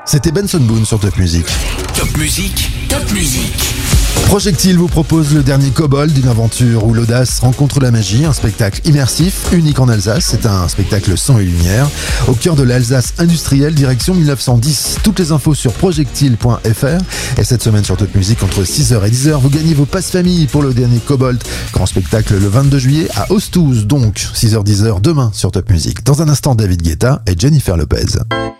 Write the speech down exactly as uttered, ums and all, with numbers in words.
C'était Benson Boone sur Top Music. Top Music, Top Music. Projectile vous propose le dernier Kobold, une aventure où l'audace rencontre la magie, un spectacle immersif, unique en Alsace. C'est un spectacle son et lumière, au cœur de l'Alsace industrielle, direction mille neuf cent dix. Toutes les infos sur projectile point f r. Et cette semaine sur Top Music, entre six heures et dix heures, vous gagnez vos passes famille pour le dernier Kobold. Grand spectacle le vingt-deux juillet à Ostouze, donc six heures dix heures demain sur Top Music. Dans un instant, David Guetta et Jennifer Lopez.